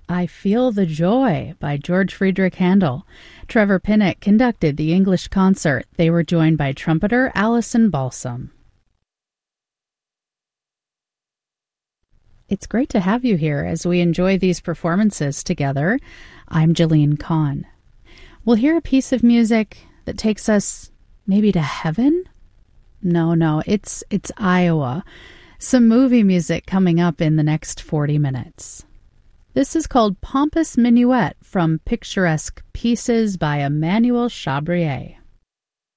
I Feel the Joy by George Friedrich Handel. Trevor Pinnock conducted the English concert. They were joined by trumpeter Allison Balsam. It's great to have you here as we enjoy these performances together. I'm Jillian Kahn. We'll hear a piece of music that takes us maybe to heaven? No, it's Iowa. Some movie music coming up in the next 40 minutes. This is called Pompous Minuet from Picturesque Pieces by Emmanuel Chabrier.